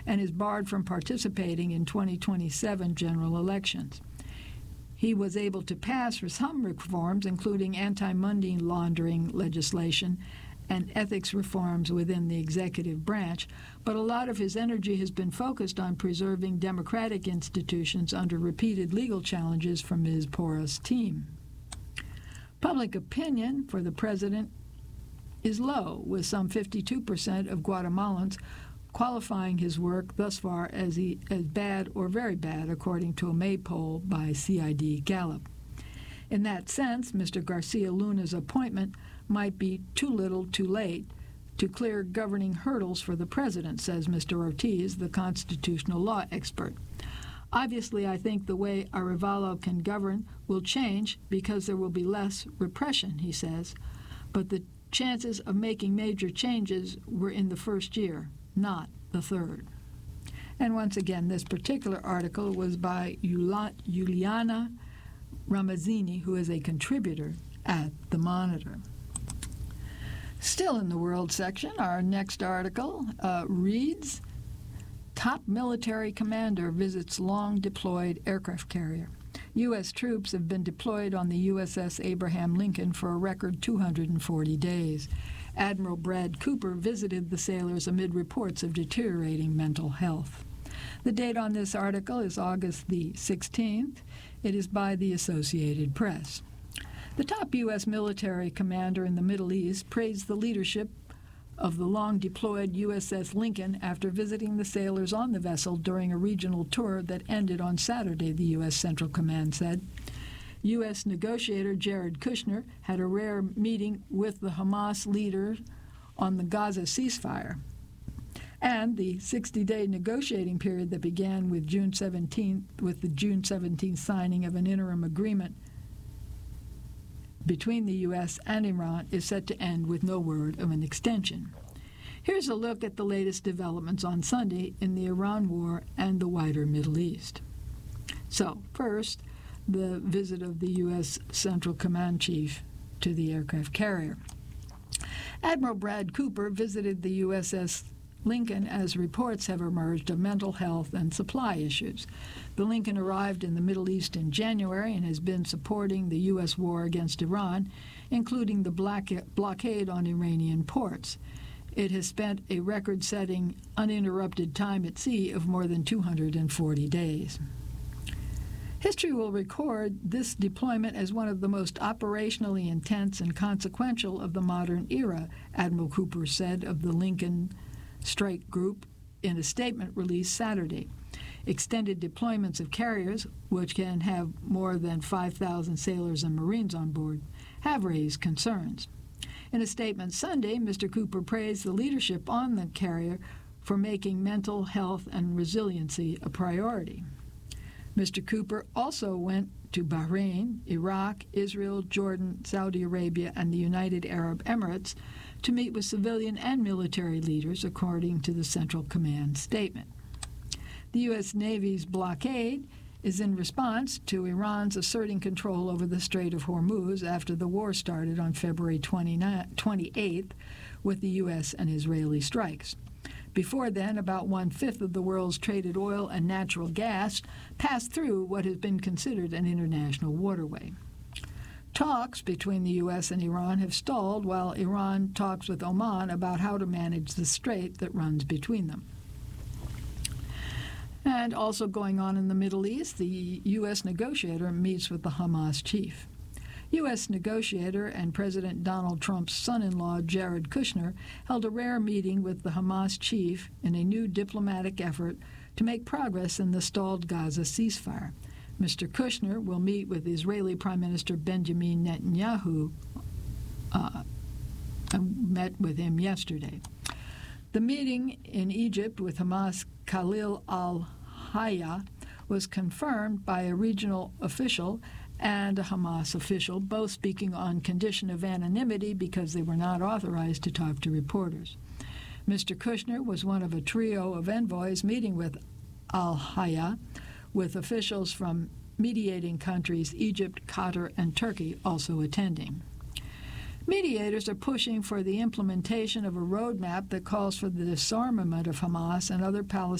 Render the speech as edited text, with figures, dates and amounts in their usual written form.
and is barred from participating in 2027 general elections. He was able to pass for some reforms, including anti-money laundering legislation and ethics reforms within the executive branch, but a lot of his energy has been focused on preserving democratic institutions under repeated legal challenges from his porous team. Public opinion for the president is low, with some 52% of Guatemalans qualifying his work thus far as bad or very bad, according to a May poll by CID Gallup. In that sense, Mr. Garcia Luna's appointment might be too little too late to clear governing hurdles for the president, says Mr. Ortiz, the constitutional law expert. Obviously, I think the way Arevalo can govern will change because there will be less repression, he says, but the chances of making major changes were in the first year, not the third. And once again, this particular article was by Juliana Ramazzini, who is a contributor at The Monitor. Still in the world section, our next article reads, Top military commander visits long-deployed aircraft carrier. U.S. troops have been deployed on the USS Abraham Lincoln for a record 240 days. Admiral Brad Cooper visited the sailors amid reports of deteriorating mental health. The date on this article is August the 16th. It is by the Associated Press. The top U.S. military commander in the Middle East praised the leadership of the long-deployed USS Lincoln after visiting the sailors on the vessel during a regional tour that ended on Saturday, the U.S. Central Command said. U.S. negotiator Jared Kushner had a rare meeting with the Hamas leader on the Gaza ceasefire. And the 60-day negotiating period that began with the June 17th signing of an interim agreement between the U.S. and Iran is set to end with no word of an extension. Here's a look at the latest developments on Sunday in the Iran war and the wider Middle East. So, first, the visit of the U.S. Central Command Chief to the aircraft carrier. Admiral Brad Cooper visited the USS Lincoln as reports have emerged of mental health and supply issues. The Lincoln arrived in the Middle East in January and has been supporting the U.S. war against Iran, including the blockade on Iranian ports. It has spent a record-setting, uninterrupted time at sea of more than 240 days. History will record this deployment as one of the most operationally intense and consequential of the modern era, Admiral Cooper said of the Lincoln Strike Group in a statement released Saturday. Extended deployments of carriers, which can have more than 5,000 sailors and Marines on board, have raised concerns. In a statement Sunday, Mr. Cooper praised the leadership on the carrier for making mental health and resiliency a priority. Mr. Cooper also went to Bahrain, Iraq, Israel, Jordan, Saudi Arabia, and the United Arab Emirates to meet with civilian and military leaders, according to the Central Command statement. The U.S. Navy's blockade is in response to Iran's asserting control over the Strait of Hormuz after the war started on February 28th with the U.S. and Israeli strikes. Before then, about one-fifth of the world's traded oil and natural gas passed through what has been considered an international waterway. Talks between the U.S. and Iran have stalled while Iran talks with Oman about how to manage the strait that runs between them. And also going on in the Middle East, the U.S. negotiator meets with the Hamas chief. U.S. negotiator and President Donald Trump's son-in-law, Jared Kushner, held a rare meeting with the Hamas chief in a new diplomatic effort to make progress in the stalled Gaza ceasefire. Mr. Kushner will meet with Israeli Prime Minister Benjamin Netanyahu, met with him yesterday. The meeting in Egypt with Hamas Khalil al-Hayya was confirmed by a regional official and a Hamas official, both speaking on condition of anonymity because they were not authorized to talk to reporters. Mr. Kushner was one of a trio of envoys meeting with al-Hayya, with officials from mediating countries Egypt, Qatar, and Turkey also attending. Mediators are pushing for the implementation of a roadmap that calls for the disarmament of Hamas and other Palestinian